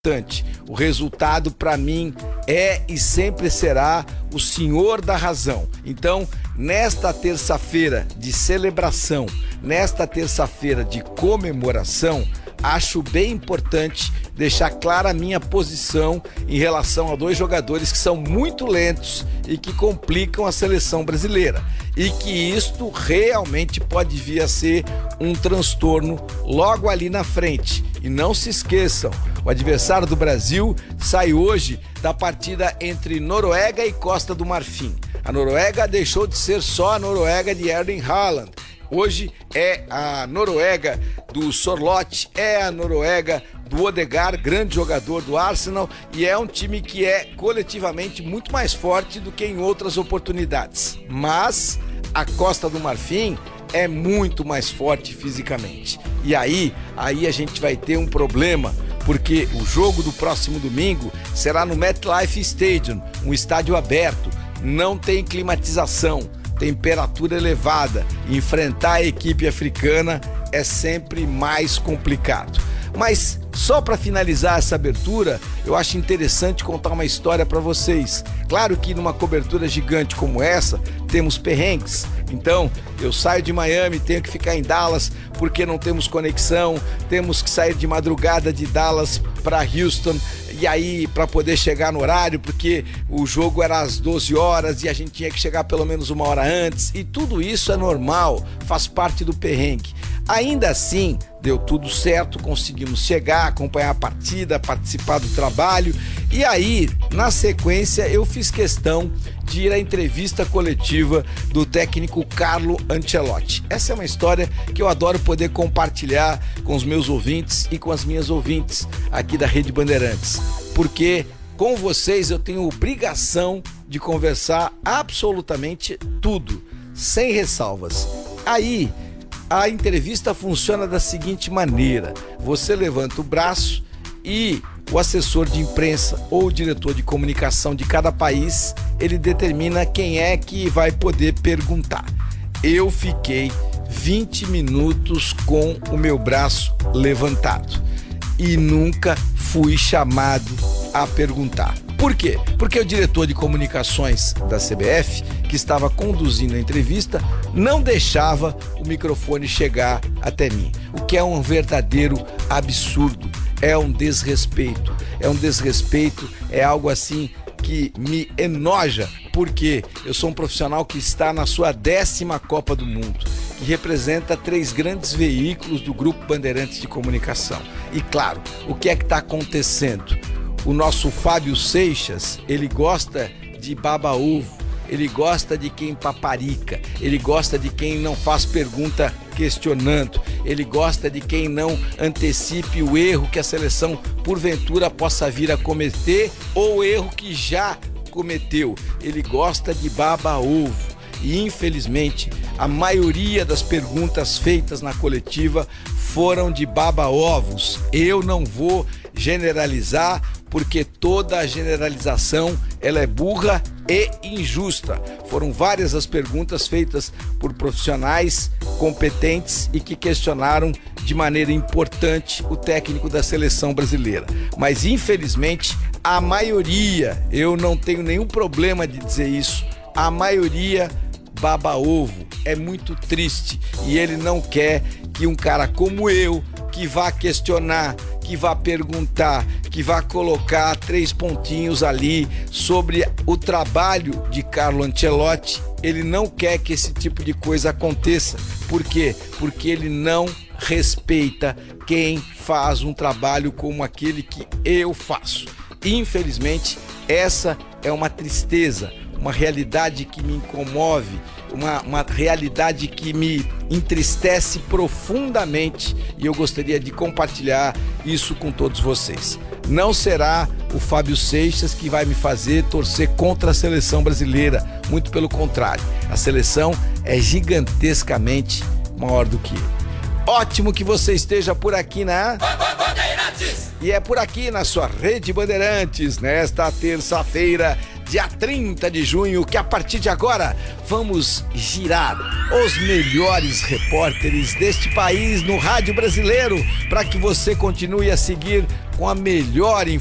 O resultado, para mim, é e sempre será o senhor da razão. Então, nesta terça-feira de celebração, nesta terça-feira de comemoração, acho bem importante deixar clara a minha posição em relação a dois jogadores que são muito lentos e que complicam a seleção brasileira. E que isto realmente pode vir a ser um transtorno logo ali na frente. E não se esqueçam, o adversário do Brasil sai hoje da partida entre Noruega e Costa do Marfim. A Noruega deixou de ser só a Noruega de Erling Haaland. Hoje é a Noruega do Sorloth, é a Noruega do Odegaard, grande jogador do Arsenal, e é um time que é coletivamente muito mais forte do que em outras oportunidades. Mas a Costa do Marfim é muito mais forte fisicamente. E aí a gente vai ter um problema, porque o jogo do próximo domingo será no MetLife Stadium, um estádio aberto, não tem climatização, temperatura elevada. Enfrentar a equipe africana é sempre mais complicado. Mas só para finalizar essa abertura, eu acho interessante contar uma história para vocês. Claro que numa cobertura gigante como essa, temos perrengues. Então, eu saio de Miami, tenho que ficar em Dallas porque não temos conexão, temos que sair de madrugada de Dallas para Houston, e aí para poder chegar no horário, porque o jogo era às 12 horas e a gente tinha que chegar pelo menos uma hora antes, e tudo isso é normal, faz parte do perrengue. Ainda assim, deu tudo certo, conseguimos chegar, acompanhar a partida, participar do trabalho, e aí, na sequência, eu fiz questão de ir à entrevista coletiva do técnico Carlo Ancelotti. Essa é uma história que eu adoro poder compartilhar com os meus ouvintes e com as minhas ouvintes aqui da Rede Bandeirantes, porque com vocês eu tenho obrigação de conversar absolutamente tudo, sem ressalvas. Aí, a entrevista funciona da seguinte maneira: você levanta o braço e o assessor de imprensa ou o diretor de comunicação de cada país, ele determina quem é que vai poder perguntar. Eu fiquei 20 minutos com o meu braço levantado e nunca fui chamado a perguntar. Por quê? Porque o diretor de comunicações da CBF, que estava conduzindo a entrevista, não deixava o microfone chegar até mim, o que é um verdadeiro absurdo, é um desrespeito, é algo assim que me enoja, porque eu sou um profissional que está na sua 10ª Copa do Mundo, que representa 3 grandes veículos do Grupo Bandeirantes de Comunicação. E claro, o que é que está acontecendo? O nosso Fábio Seixas, ele gosta de baba-ovo, ele gosta de quem paparica, ele gosta de quem não faz pergunta questionando, ele gosta de quem não antecipe o erro que a seleção porventura possa vir a cometer ou o erro que já cometeu. Ele gosta de baba-ovo. E infelizmente a maioria das perguntas feitas na coletiva foram de baba-ovos. Eu não vou generalizar, porque toda a generalização ela é burra e injusta. Foram várias as perguntas feitas por profissionais competentes e que questionaram de maneira importante o técnico da seleção brasileira. Mas infelizmente a maioria, eu não tenho nenhum problema de dizer isso, a maioria baba-ovo. É muito triste e ele não quer que um cara como eu, que vá questionar, que vá perguntar, que vá colocar 3 pontinhos ali sobre o trabalho de Carlo Ancelotti, ele não quer que esse tipo de coisa aconteça. Por quê? Porque ele não respeita quem faz um trabalho como aquele que eu faço. Infelizmente, essa é uma tristeza, uma realidade que me incomove, uma realidade que me entristece profundamente, e eu gostaria de compartilhar isso com todos vocês. Não será o Fábio Seixas que vai me fazer torcer contra a seleção brasileira, muito pelo contrário, a seleção é gigantescamente maior do que eu. Ótimo que você esteja por aqui na Bandeirantes. E é por aqui na sua Rede Bandeirantes, nesta terça-feira, dia 30 de junho, que a partir de agora vamos girar os melhores repórteres deste país no rádio brasileiro, para que você continue a seguir com a melhor informação